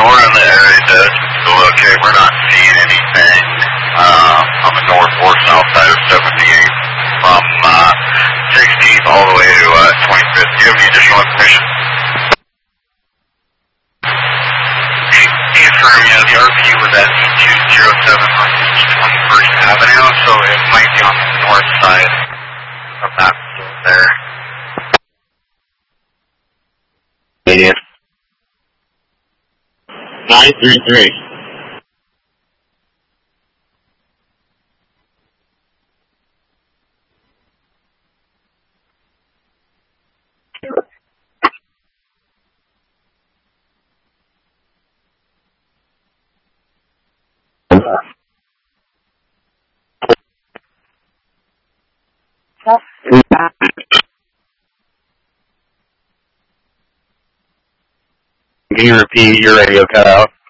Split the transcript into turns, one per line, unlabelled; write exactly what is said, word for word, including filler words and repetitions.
we're in the area that so okay, we're not seeing anything uh, on the north or south side of seventy-eight from uh, sixteenth all the way to uh, twenty-fifth. Do you have any additional information? Confirm, yeah, the R P U was at two zero seven on East twenty-first Avenue, so it might be on the north side of that field there.
Idiot. nine three three. Can you repeat? Your radio cut out.